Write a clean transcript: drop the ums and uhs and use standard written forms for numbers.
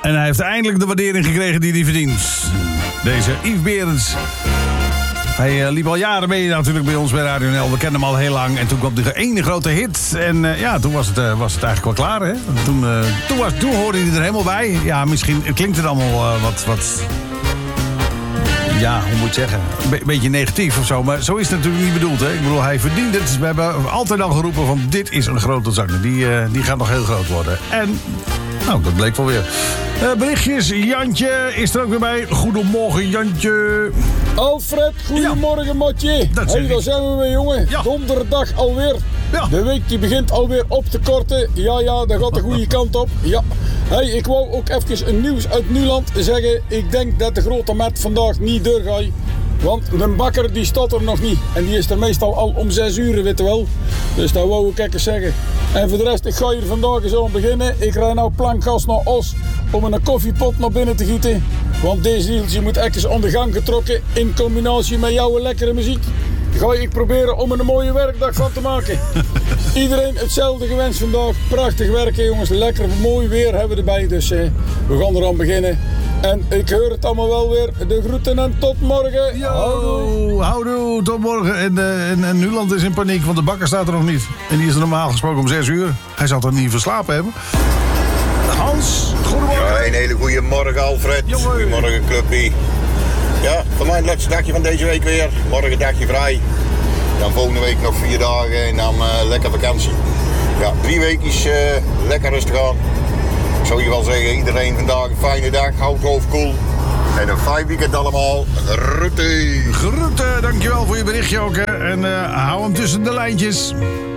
En hij heeft eindelijk de waardering gekregen die hij verdient. Deze Yves Berends. Hij liep al jaren mee natuurlijk bij ons bij Radio NL. We kennen hem al heel lang. En toen kwam de ene grote hit. En toen was het eigenlijk wel klaar. Hè? Toen hoorde hij er helemaal bij. Ja, misschien klinkt het allemaal wat... Ja, hoe moet je het zeggen? Een beetje negatief of zo. Maar zo is het natuurlijk niet bedoeld. Hè? Ik bedoel, hij verdient het. We hebben altijd al geroepen van dit is een grote zanger. Die gaat nog heel groot worden. En... nou, dat bleek wel weer. Berichtjes, Jantje is er ook weer bij. Goedemorgen, Jantje. Alfred, goedemorgen, Matje. Daar zijn we weer, jongen. Ja. Donderdag alweer. Ja. De week die begint alweer op te korten. Ja, dat gaat de goede kant op. Ja. Hey, ik wou ook even een nieuws uit Nuland zeggen. Ik denk dat de grote mat vandaag niet doorgaat. Want de bakker die staat er nog niet. En die is er meestal al om 6 uur, weet je wel. Dus dat wou ik even zeggen. En voor de rest, ik ga hier vandaag zo aan beginnen. Ik rij nou plankgas naar Os om een koffiepot naar binnen te gieten. Want deze deeltje moet even aan de gang getrokken in combinatie met jouw lekkere muziek. Ga ik proberen om er een mooie werkdag van te maken. Iedereen hetzelfde gewenst vandaag. Prachtig werken, jongens. Lekker mooi weer hebben we erbij. Dus we gaan eraan beginnen. En ik hoor het allemaal wel weer. De groeten en tot morgen. Houdoe, tot morgen. En Nuland is in paniek, want de bakker staat er nog niet. En die is er normaal gesproken om 6 uur. Hij zal er niet verslapen hebben. Hans, goedemorgen. Ja, een hele goede morgen, Alfred. Goedemorgen, clubpie. Ja, voor mij het laatste dagje van deze week weer. Morgen dagje vrij. Dan volgende week nog 4 dagen en dan lekker vakantie. Ja, 3 weken is lekker rustig aan. Ik zou je wel zeggen, iedereen vandaag een fijne dag. Houd het hoofd koel. En een fijn weekend allemaal. Groeten. Groeten, dankjewel voor je berichtje ook. Hè. En hou hem tussen de lijntjes.